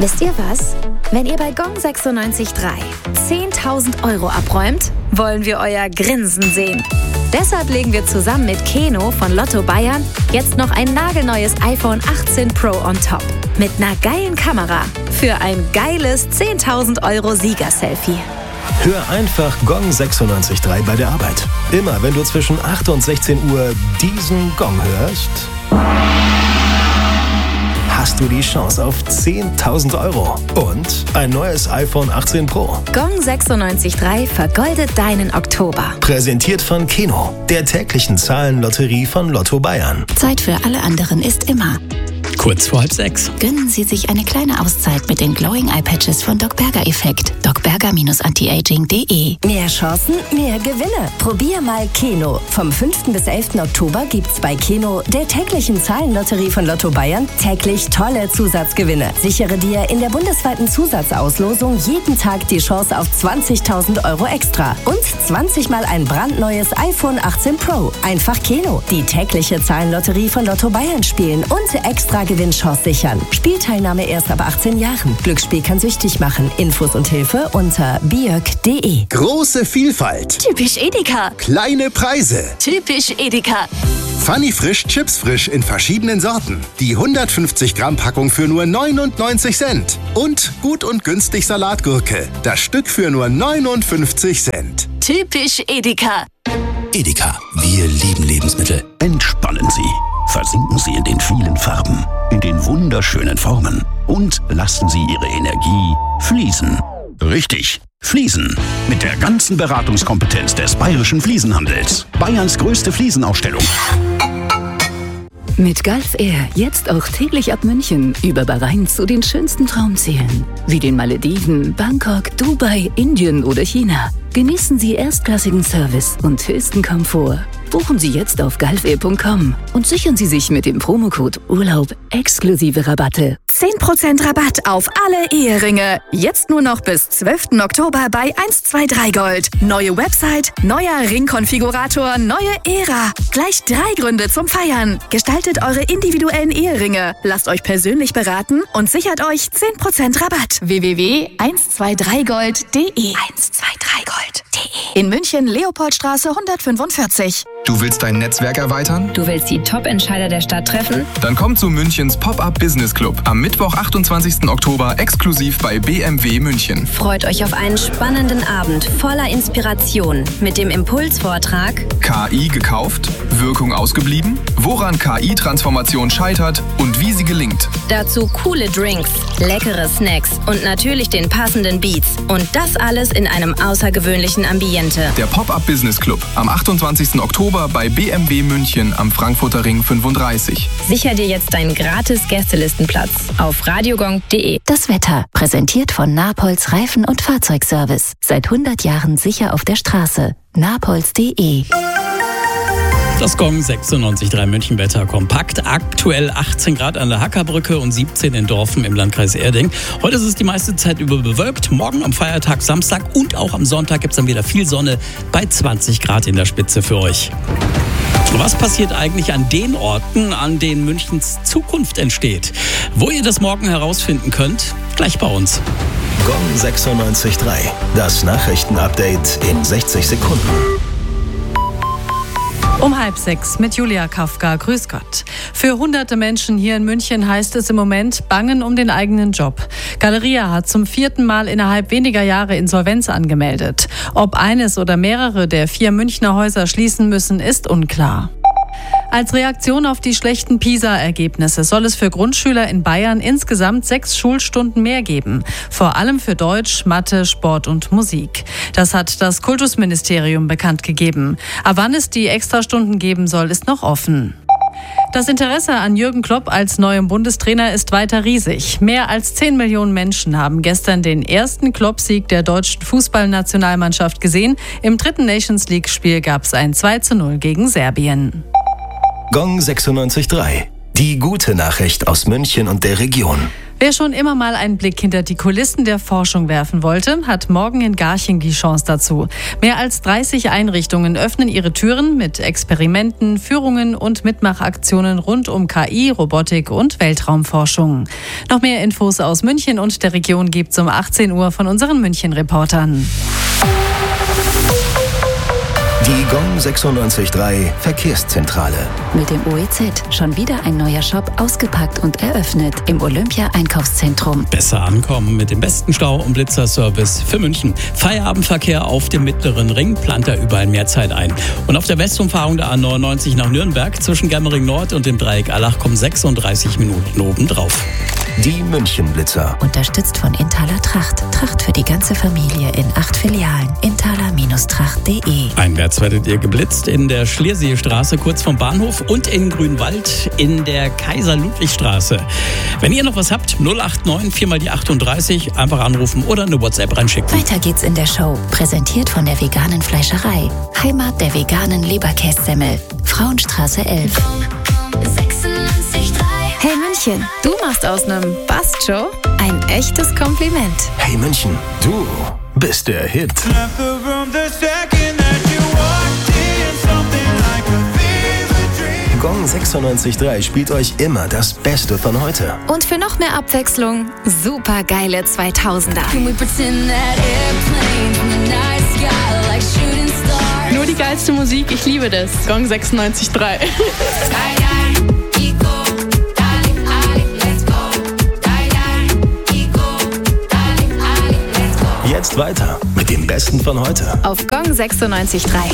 Wisst ihr was? Wenn ihr bei Gong 96.3 10.000 Euro abräumt, wollen wir euer Grinsen sehen. Deshalb legen wir zusammen mit Keno von Lotto Bayern jetzt noch ein nagelneues iPhone 18 Pro on top. Mit einer geilen Kamera für ein geiles 10.000 Euro Sieger-Selfie. Hör einfach Gong 96.3 bei der Arbeit. Immer wenn du zwischen 8 und 16 Uhr diesen Gong hörst, hast du die Chance auf 10.000 Euro und ein neues iPhone 18 Pro. Gong 96.3 vergoldet deinen Oktober. Präsentiert von Keno, der täglichen Zahlenlotterie von Lotto Bayern. Zeit für alle anderen ist immer. Kurz vor 5:30. Gönnen Sie sich eine kleine Auszeit mit den Glowing Eye Patches von Doc Berger Effekt. docberger-antiaging.de. Mehr Chancen, mehr Gewinne. Probier mal Keno. Vom 5. bis 11. Oktober gibt's bei Keno, der täglichen Zahlenlotterie von Lotto Bayern, täglich tolle Zusatzgewinne. Sichere dir in der bundesweiten Zusatzauslosung jeden Tag die Chance auf 20.000 Euro extra. Und 20 Mal ein brandneues iPhone 18 Pro. Einfach Keno. Die tägliche Zahlenlotterie von Lotto Bayern spielen und extra Gewinnchance sichern. Spielteilnahme erst ab 18 Jahren. Glücksspiel kann süchtig machen. Infos und Hilfe unter biök.de. Große Vielfalt. Typisch Edeka. Kleine Preise. Typisch Edeka. Funny Frisch Chips Frisch in verschiedenen Sorten. Die 150 Gramm Packung für nur 99 Cent. Und gut und günstig Salatgurke. Das Stück für nur 59 Cent. Typisch Edeka. Edeka, wir lieben Lebensmittel. Entspannen Sie. Versinken Sie in den vielen Farben, in den wunderschönen Formen und lassen Sie Ihre Energie fließen. Richtig, fließen. Mit der ganzen Beratungskompetenz des Bayerischen Fliesenhandels. Bayerns größte Fliesenausstellung. Mit Gulf Air jetzt auch täglich ab München über Bahrain zu den schönsten Traumzielen. Wie den Malediven, Bangkok, Dubai, Indien oder China. Genießen Sie erstklassigen Service und höchsten Komfort. Buchen Sie jetzt auf gulfair.com und sichern Sie sich mit dem Promocode Urlaub exklusive Rabatte. 10% Rabatt auf alle Eheringe. Jetzt nur noch bis 12. Oktober bei 123 Gold. Neue Website, neuer Ringkonfigurator, neue Ära. Gleich 3 Gründe zum Feiern. Gestaltet eure individuellen Eheringe. Lasst euch persönlich beraten und sichert euch 10% Rabatt. www.123gold.de 123gold.de In München, Leopoldstraße 145. Du willst dein Netzwerk erweitern? Du willst die Top-Entscheider der Stadt treffen? Dann komm zu Münchens Pop-Up Business Club am Mittwoch, 28. Oktober, exklusiv bei BMW München. Freut euch auf einen spannenden Abend voller Inspiration mit dem Impulsvortrag KI gekauft? Wirkung ausgeblieben? Woran KI-Transformation scheitert und wie sie gelingt? Dazu coole Drinks, leckere Snacks und natürlich den passenden Beats. Und das alles in einem außergewöhnlichen Ambiente. Der Pop-Up Business Club am 28. Oktober bei BMW München am Frankfurter Ring 35. Sicher dir jetzt deinen gratis Gästelistenplatz auf radiogong.de. Das Wetter, präsentiert von Napolz Reifen- und Fahrzeugservice. Seit 100 Jahren sicher auf der Straße. napolz.de. Das Gong 96.3 Münchenwetter kompakt. Aktuell 18 Grad an der Hackerbrücke und 17 in Dorfen im Landkreis Erding. Heute ist es die meiste Zeit über bewölkt. Morgen am Feiertag Samstag und auch am Sonntag gibt es dann wieder viel Sonne bei 20 Grad in der Spitze für euch. Was passiert eigentlich an den Orten, an denen Münchens Zukunft entsteht? Wo ihr das morgen herausfinden könnt, gleich bei uns. Gong 96.3, das Nachrichtenupdate in 60 Sekunden. Um 5:30 mit Julia Kafka. Grüß Gott. Für hunderte Menschen hier in München heißt es im Moment bangen um den eigenen Job. Galeria hat zum 4. Mal innerhalb weniger Jahre Insolvenz angemeldet. Ob eines oder mehrere der 4 Münchner Häuser schließen müssen, ist unklar. Als Reaktion auf die schlechten PISA-Ergebnisse soll es für Grundschüler in Bayern insgesamt 6 Schulstunden mehr geben. Vor allem für Deutsch, Mathe, Sport und Musik. Das hat das Kultusministerium bekannt gegeben. Aber wann es die Extrastunden geben soll, ist noch offen. Das Interesse an Jürgen Klopp als neuem Bundestrainer ist weiter riesig. Mehr als 10 Millionen Menschen haben gestern den ersten Klopp-Sieg der deutschen Fußballnationalmannschaft gesehen. Im 3. Nations-League-Spiel gab es ein 2:0 gegen Serbien. Gong 96.3, die gute Nachricht aus München und der Region. Wer schon immer mal einen Blick hinter die Kulissen der Forschung werfen wollte, hat morgen in Garching die Chance dazu. Mehr als 30 Einrichtungen öffnen ihre Türen mit Experimenten, Führungen und Mitmachaktionen rund um KI, Robotik und Weltraumforschung. Noch mehr Infos aus München und der Region gibt's um 18 Uhr von unseren München-Reportern. Die Gong 96.3 Verkehrszentrale. Mit dem OEZ schon wieder ein neuer Shop ausgepackt und eröffnet im Olympia-Einkaufszentrum. Besser ankommen mit dem besten Stau- und Blitzerservice für München. Feierabendverkehr auf dem Mittleren Ring plant da überall mehr Zeit ein. Und auf der Westumfahrung der A99 nach Nürnberg zwischen Germering Nord und dem Dreieck Allach kommen 36 Minuten obendrauf. Die München-Blitzer. Unterstützt von Inthaler Tracht. Tracht für die ganze Familie in 8 Filialen. Inthaler-Tracht.de. Einwärts werdet ihr geblitzt in der Schlierseestraße kurz vom Bahnhof und in Grünwald in der Kaiser-Ludwig-Straße. Wenn ihr noch was habt, 089 4 mal die 38, einfach anrufen oder eine WhatsApp reinschicken. Weiter geht's in der Show. Präsentiert von der veganen Fleischerei. Heimat der veganen Leberkässemmel. Frauenstraße 11. Hey München, du machst aus nem Bast-Show ein echtes Kompliment. Hey München, du bist der Hit. Gong 96.3 spielt euch immer das Beste von heute. Und für noch mehr Abwechslung, super geile 2000er. Nur die geilste Musik, ich liebe das. Gong 96.3. Jetzt weiter mit dem Besten von heute. Auf Gong 96.3.